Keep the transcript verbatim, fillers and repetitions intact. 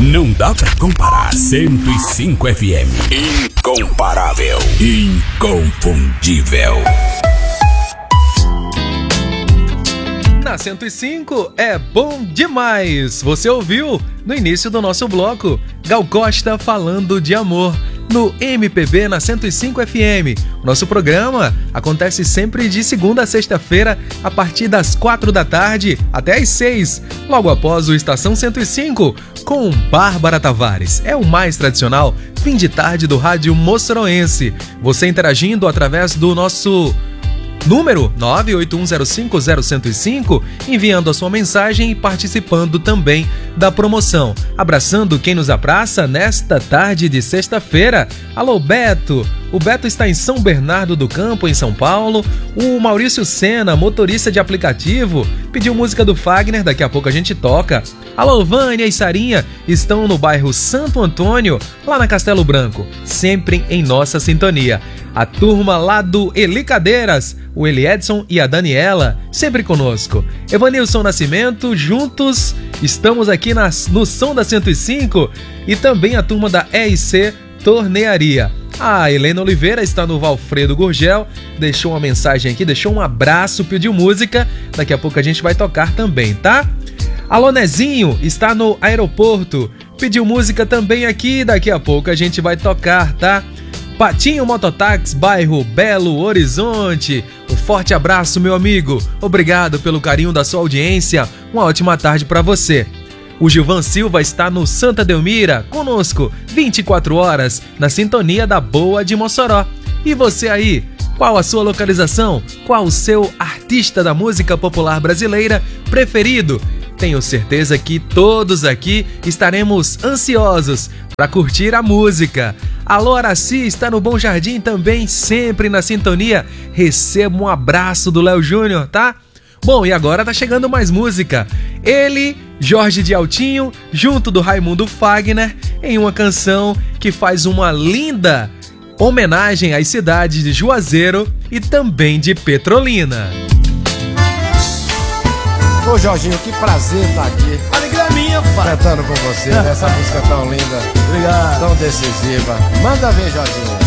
Não dá pra comparar. cento e cinco F M. Incomparável. Inconfundível. Na cento e cinco é bom demais. Você ouviu no início do nosso bloco Gal Costa falando de amor no M P B na cento e cinco F M. O nosso programa acontece sempre de segunda a sexta-feira, a partir das quatro da tarde até às seis, logo após o Estação cento e cinco, com Bárbara Tavares. É o mais tradicional fim de tarde do rádio moçoroense. Você interagindo através do nosso número nove oito um zero cinco zero zero zero cinco, enviando a sua mensagem e participando também da promoção. Abraçando quem nos abraça nesta tarde de sexta-feira. Alô, Beto! O Beto está em São Bernardo do Campo, em São Paulo. O Maurício Sena, motorista de aplicativo, pediu música do Fagner, daqui a pouco a gente toca. Alô, Vânia e Sarinha estão no bairro Santo Antônio, lá na Castelo Branco, sempre em nossa sintonia. A turma lá do Eli Cadeiras, o Eli Edson e a Daniela, sempre conosco. Evanilson Nascimento, juntos estamos aqui na, no Som da cento e cinco, e também a turma da E I C Tornearia. A Helena Oliveira está no Valfredo Gurgel, deixou uma mensagem aqui, deixou um abraço, pediu música, daqui a pouco a gente vai tocar também, tá? Alô, Nezinho está no aeroporto, pediu música também aqui, daqui a pouco a gente vai tocar, tá? Patinho Mototáxi, bairro Belo Horizonte. Um forte abraço, meu amigo. Obrigado pelo carinho da sua audiência. Uma ótima tarde para você. O Gilvan Silva está no Santa Delmira, conosco, vinte e quatro horas, na sintonia da Boa de Mossoró. E você aí? Qual a sua localização? Qual o seu artista da música popular brasileira preferido? Tenho certeza que todos aqui estaremos ansiosos para curtir a música. Alô, Araci está no Bom Jardim também, sempre na sintonia. Receba um abraço do Léo Júnior, tá? Bom, e agora tá chegando mais música. Ele, Jorge de Altinho, junto do Raimundo Fagner, em uma canção que faz uma linda homenagem às cidades de Juazeiro e também de Petrolina. Ô Jorginho, que prazer estar aqui. Alegria minha, pai. Cantando com você, nessa música tão linda. Obrigado. Tão decisiva. Manda ver, Jorginho.